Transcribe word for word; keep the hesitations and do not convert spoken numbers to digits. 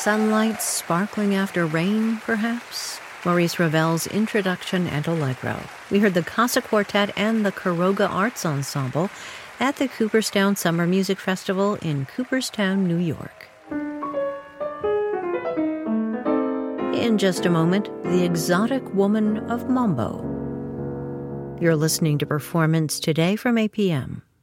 sunlight sparkling after rain, perhaps? Maurice Ravel's Introduction and Allegro. We heard the Casa Quartet and the Caroga Arts Ensemble at the Cooperstown Summer Music Festival in Cooperstown, New York. In just a moment, the exotic woman of Mambo. You're listening to Performance Today from A P M.